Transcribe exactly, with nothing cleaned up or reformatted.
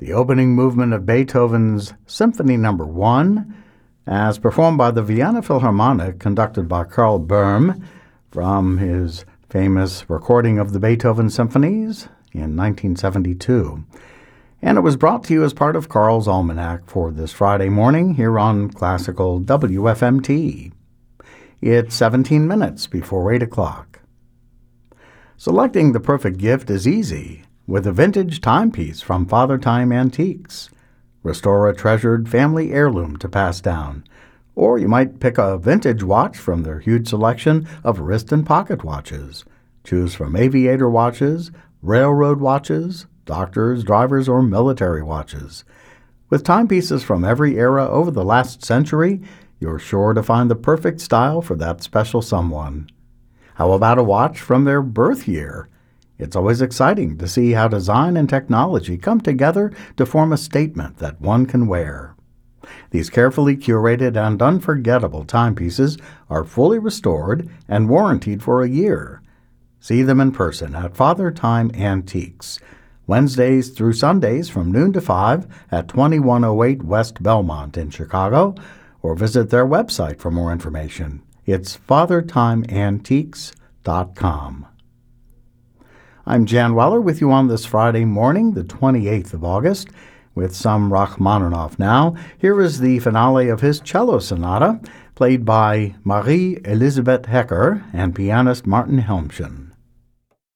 the opening movement of Beethoven's Symphony Number One, as performed by the Vienna Philharmonic, conducted by Karl Böhm from his famous recording of the Beethoven Symphonies in nineteen seventy-two. And it was brought to you as part of Carl's Almanac for this Friday morning here on Classical W F M T. It's seventeen minutes before eight o'clock. Selecting the perfect gift is easy with a vintage timepiece from Father Time Antiques. Restore a treasured family heirloom to pass down. Or you might pick a vintage watch from their huge selection of wrist and pocket watches. Choose from aviator watches, railroad watches, doctors, drivers, or military watches. With timepieces from every era over the last century, you're sure to find the perfect style for that special someone. How about a watch from their birth year? It's always exciting to see how design and technology come together to form a statement that one can wear. These carefully curated and unforgettable timepieces are fully restored and warranted for a year. See them in person at Father Time Antiques, Wednesdays through Sundays from noon to five at twenty-one oh eight West Belmont in Chicago, or visit their website for more information. It's father time antiques dot com. I'm Jan Weller with you on this Friday morning, the twenty-eighth of August, with some Rachmaninoff now. Here is the finale of his cello sonata, played by Marie Elisabeth Hecker and pianist Martin Helmchen.